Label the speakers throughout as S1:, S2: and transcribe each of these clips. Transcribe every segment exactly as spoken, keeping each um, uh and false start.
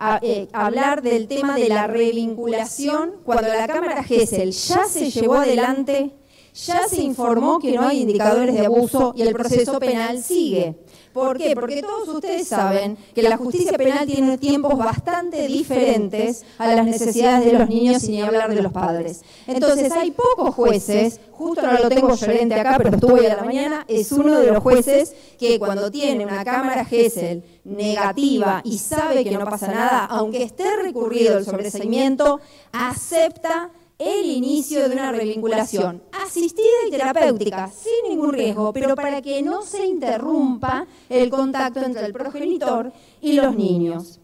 S1: a, eh, hablar del tema de la revinculación cuando la Cámara Gesell ya se llevó adelante, ya se informó que no hay indicadores de abuso y el proceso penal sigue. ¿Por qué? Porque todos ustedes saben que la justicia penal tiene tiempos bastante diferentes a las necesidades de los niños, sin ni hablar de los padres. Entonces hay pocos jueces, justo no lo tengo yo lente acá, pero estuvo hoy a la mañana, es uno de los jueces que cuando tiene una Cámara Gesell negativa y sabe que no pasa nada, aunque esté recurrido el sobreseimiento, acepta el inicio de una revinculación asistida y terapéutica, sin ningún riesgo, pero para que no se interrumpa el contacto entre el progenitor y los niños.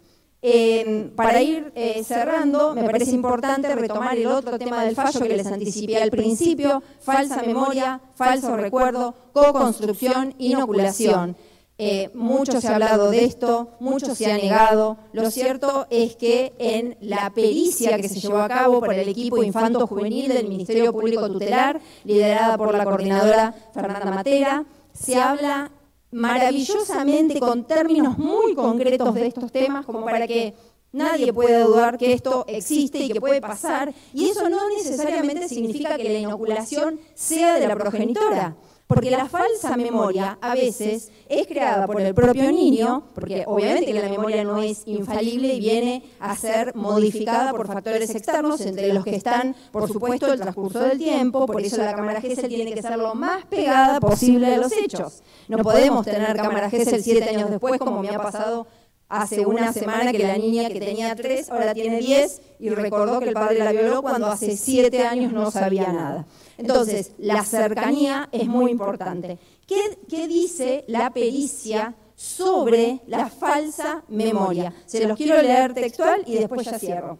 S1: Eh, para ir eh, cerrando, me parece importante retomar el otro tema del fallo que les anticipé al principio: falsa memoria, falso recuerdo, co-construcción, inoculación. Eh, mucho se ha hablado de esto, mucho se ha negado. Lo cierto es que en la pericia que se llevó a cabo por el equipo infanto-juvenil del Ministerio Público Tutelar, liderada por la coordinadora Fernanda Matera, se habla maravillosamente con términos muy concretos de estos temas, como para que nadie pueda dudar que esto existe y que puede pasar. Y eso no necesariamente significa que la inoculación sea de la progenitora, porque la falsa memoria a veces es creada por el propio niño, porque obviamente que la memoria no es infalible y viene a ser modificada por factores externos, entre los que están, por supuesto, el transcurso del tiempo. Por eso la Cámara Gesell tiene que ser lo más pegada posible a los hechos. No podemos tener Cámara Gesell siete años después, como me ha pasado hace una semana, que la niña que tenía tres ahora tiene diez y recordó que el padre la violó cuando hace siete años no sabía nada. Entonces, la cercanía es muy importante. ¿Qué, qué dice la pericia sobre la falsa memoria? Se los quiero leer textual y después ya cierro.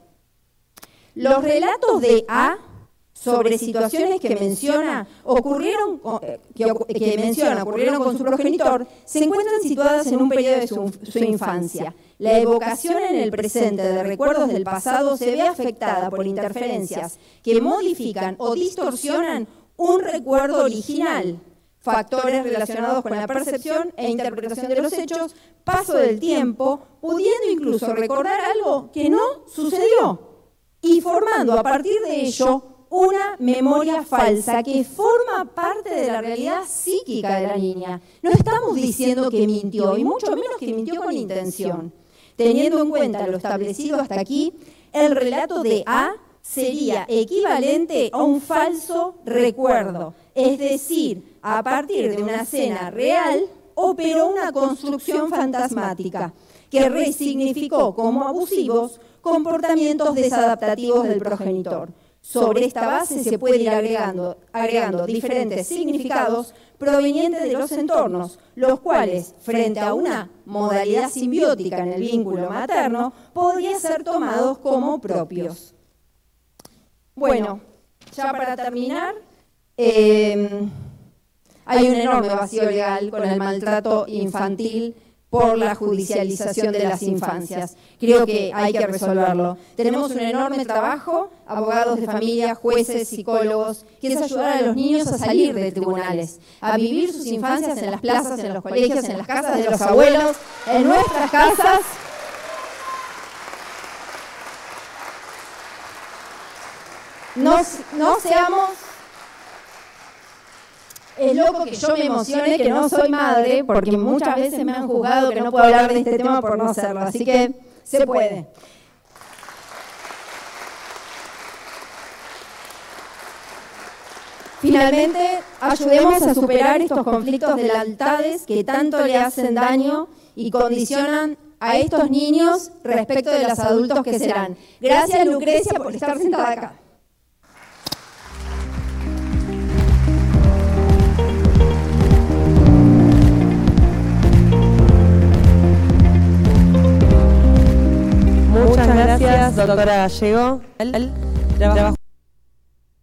S1: Los relatos de A sobre situaciones que menciona ocurrieron que, que menciona ocurrieron con su progenitor se encuentran situadas en un periodo de su, su infancia. La evocación en el presente de recuerdos del pasado se ve afectada por interferencias que modifican o distorsionan un recuerdo original, factores relacionados con la percepción e interpretación de los hechos, paso del tiempo, pudiendo incluso recordar algo que no sucedió y formando a partir de ello una memoria falsa que forma parte de la realidad psíquica de la niña. No estamos diciendo que mintió, y mucho menos que mintió con intención. Teniendo en cuenta lo establecido hasta aquí, el relato de A sería equivalente a un falso recuerdo, es decir, a partir de una escena real operó una construcción fantasmática que resignificó como abusivos comportamientos desadaptativos del progenitor. Sobre esta base se puede ir agregando, agregando diferentes significados provenientes de los entornos, los cuales, frente a una modalidad simbiótica en el vínculo materno, podrían ser tomados como propios. Bueno, ya para terminar, eh, hay un enorme vacío legal con el maltrato infantil por la judicialización de las infancias. Creo que hay que resolverlo. Tenemos un enorme trabajo, abogados de familia, jueces, psicólogos, que es ayudar a los niños a salir de tribunales, a vivir sus infancias en las plazas, en los colegios, en las casas de los abuelos, en nuestras casas. No, no seamos... Es loco que yo me emocione que no soy madre, porque muchas veces me han juzgado que no puedo hablar de este tema por no serlo, así que se puede. Finalmente, ayudemos a superar estos conflictos de lealtades que tanto le hacen daño y condicionan a estos niños respecto de los adultos que serán. Gracias, Lucrecia, por estar sentada acá.
S2: Muchas gracias, doctora Gallego. El trabajo